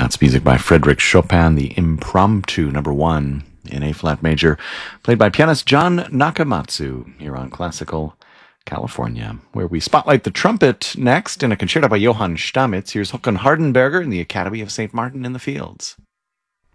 That's music by Frédéric Chopin, the Impromptu number 1 in A-flat major, played by pianist John Nakamatsu here on Classical California, where we spotlight the trumpet next in a concerto by Johann Stamitz. Here's Håkan Hardenberger and the Academy of St. Martin in the Fields.